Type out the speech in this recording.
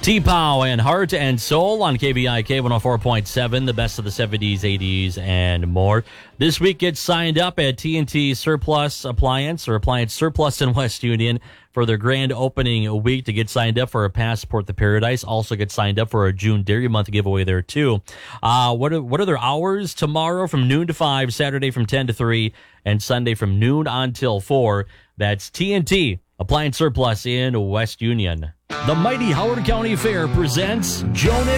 T-Pow and Heart and Soul on KBIK 104.7, the best of the 70s, 80s, and more. This week, get signed up at TNT Surplus Appliance or Appliance Surplus in West Union for their grand opening week to get signed up for a Passport to Paradise. Also get signed up for a June Dairy Month giveaway there, too. What are their hours? Tomorrow from noon to 5, Saturday from 10 to 3, and Sunday from noon until 4. That's TNT Appliance Surplus in West Union. The mighty Howard County Fair presents Joe Nick